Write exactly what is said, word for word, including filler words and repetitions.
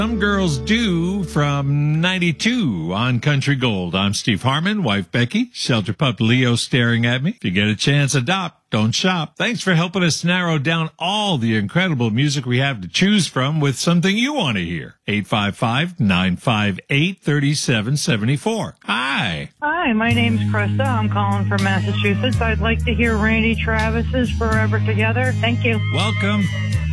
Some Girls Do from ninety-two on Country Gold. I'm Steve Harmon, wife Becky, shelter pup Leo staring at me. If you get a chance, adopt, don't shop. Thanks for helping us narrow down all the incredible music we have to choose from with something you want to hear. eight five five, nine five eight, three seven seven four. Hi. Hi, my name's Krista. I'm calling from Massachusetts. I'd like to hear Randy Travis's Forever Together. Thank you. Welcome.